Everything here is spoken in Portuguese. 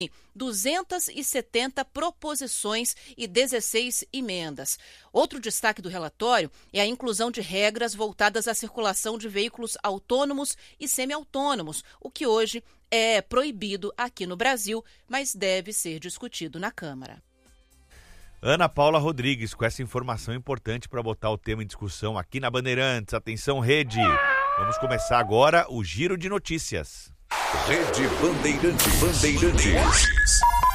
270 proposições e 16 emendas. Outro destaque do relatório é a inclusão de regras voltadas à circulação de veículos autônomos e semi-autônomos, o que hoje é proibido aqui no Brasil, mas deve ser discutido na Câmara. Ana Paula Rodrigues, com essa informação importante para botar o tema em discussão aqui na Bandeirantes. Atenção, Rede! Vamos começar agora o Giro de Notícias. Rede Bandeirantes.